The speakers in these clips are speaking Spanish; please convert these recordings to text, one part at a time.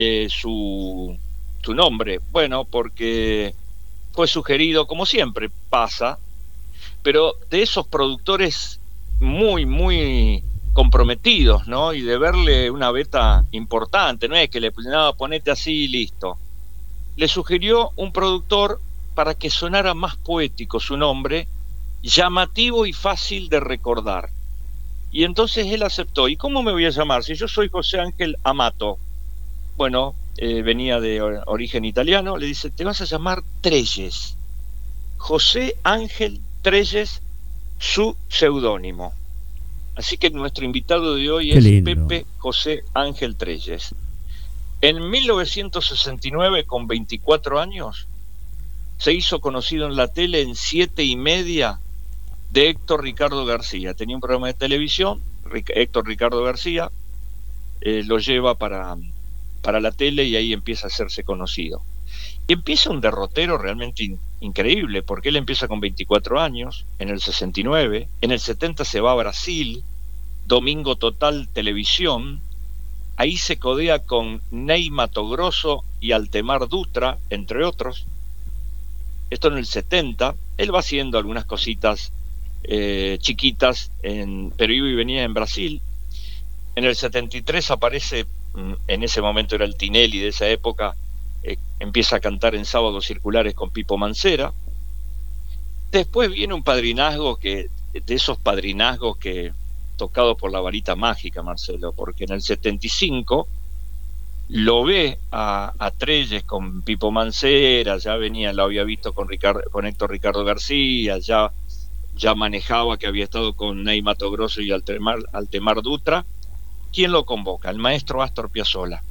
su nombre. Bueno, porque fue sugerido, como siempre pasa, pero de esos productores muy, muy comprometidos, ¿no? Y de verle una beta importante, no es que le no, ponete así y listo. Le sugirió un productor para que sonara más poético su nombre, llamativo y fácil de recordar. Y entonces él aceptó. ¿Y cómo me voy a llamar? Si yo soy José Ángel Amato. Bueno, venía de origen italiano, le dice, te vas a llamar Trelles. José Ángel Trelles, su seudónimo. Así que nuestro invitado de hoy Qué es lindo. Pepe José Ángel Trelles. En 1969, con 24 años, se hizo conocido en la tele en 7:30 de Héctor Ricardo García. Tenía un programa de televisión, Héctor Ricardo García lo lleva para la tele y ahí empieza a hacerse conocido. Y empieza un derrotero realmente increíble, porque él empieza con 24 años, en el 69, en el 70 se va a Brasil, Domingo Total Televisión, ahí se codea con Ney Matogrosso y Altemar Dutra, entre otros. Esto en el 70, él va haciendo algunas cositas chiquitas, pero iba y venía en Brasil. En el 73 aparece, en ese momento era el Tinelli de esa época, empieza a cantar en Sábados Circulares con Pipo Mancera. Después viene un padrinazgo de esos padrinazgos que tocado por la varita mágica, Marcelo, porque en el 75 lo ve a Trelles con Pipo Mancera, ya venía, lo había visto con Héctor Ricardo García, ya manejaba que había estado con Ney Matogrosso y Altemar Dutra. ¿Quién lo convoca? El maestro Astor Piazzolla.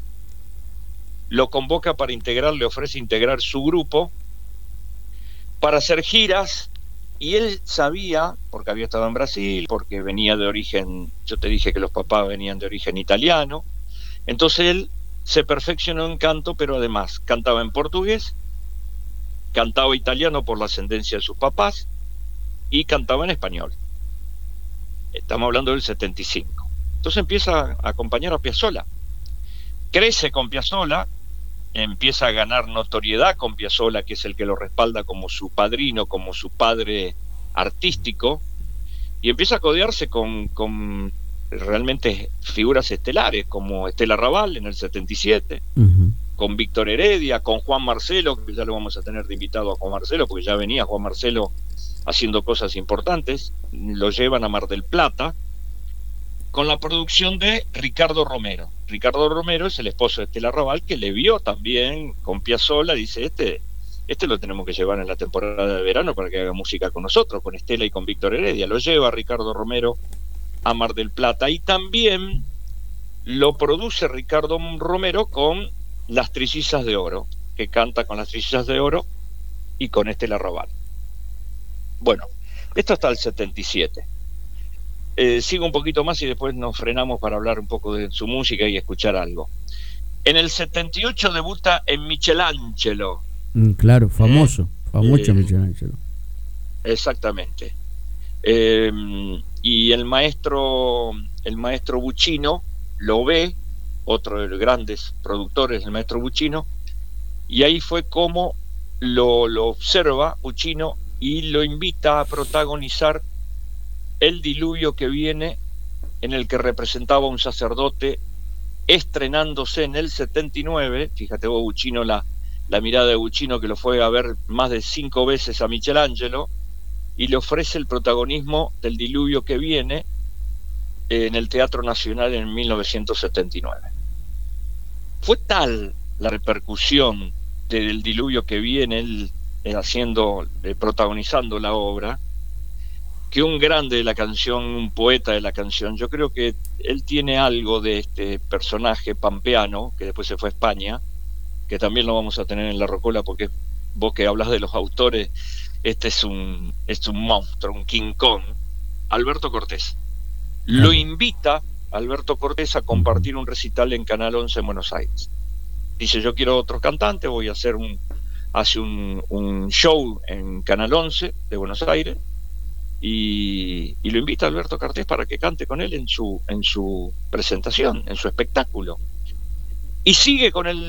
Lo convoca para integrar, le ofrece integrar su grupo para hacer giras, y él sabía, porque había estado en Brasil, porque venía de origen, yo te dije que los papás venían de origen italiano, entonces él se perfeccionó en canto, pero además cantaba en portugués, cantaba italiano por la ascendencia de sus papás y cantaba en español. Estamos hablando del 75. Entonces empieza a acompañar a Piazzolla. Crece con Piazzolla, empieza a ganar notoriedad con Piazzolla, que es el que lo respalda como su padrino, como su padre artístico, y empieza a codearse con realmente figuras estelares, como Estela Raval en el 77, Ujú. con Víctor Heredia, con Juan Marcelo, que ya lo vamos a tener de invitado a Juan Marcelo, porque ya venía Juan Marcelo haciendo cosas importantes, lo llevan a Mar del Plata, con la producción de Ricardo Romero. Ricardo Romero es el esposo de Estela Raval, que le vio también con Piazzolla, dice, este lo tenemos que llevar en la temporada de verano para que haga música con nosotros, con Estela y con Víctor Heredia. Lo lleva Ricardo Romero a Mar del Plata, y también lo produce Ricardo Romero con Las Trillizas de Oro, que canta con Las Trillizas de Oro y con Estela Raval. Bueno, esto hasta el 77. Sigo un poquito más y después nos frenamos para hablar un poco de su música y escuchar algo. En el 78 debuta en Michelangelo. Claro, ¿eh? famoso Eh, Michelangelo. Exactamente. Eh, y el maestro Buccino lo ve, otro de los grandes productores, el maestro Buccino, y ahí fue como lo observa Buccino y lo invita a protagonizar El Diluvio que Viene, en el que representaba un sacerdote, estrenándose en el 79. Fíjate vos, Buccino, la mirada de Buccino, que lo fue a ver más de 5 veces a Michelangelo, y le ofrece el protagonismo del Diluvio que Viene en el Teatro Nacional en 1979. Fue tal la repercusión del Diluvio que Viene, él protagonizando la obra, que un grande de la canción, un poeta de la canción, yo creo que él tiene algo de este personaje pampeano, que después se fue a España, que también lo vamos a tener en La Rocola, porque vos que hablas de los autores, este es un monstruo, un King Kong, Alberto Cortés. Lo Claro. invita Alberto Cortés a Ujú. compartir un recital en Canal 11 en Buenos Aires. Dice, yo quiero otro cantante, voy a hacer hace un show en Canal 11 de Buenos Aires, y lo invita a Alberto Cortés para que cante con él en su presentación, en su espectáculo. y sigue con el